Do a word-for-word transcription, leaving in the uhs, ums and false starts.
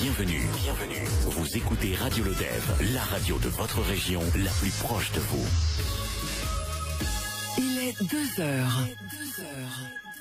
bienvenue. Bienvenue. Vous écoutez Radio Lodève, la radio de votre région, la plus proche de vous. Il est deux heures. deux heures.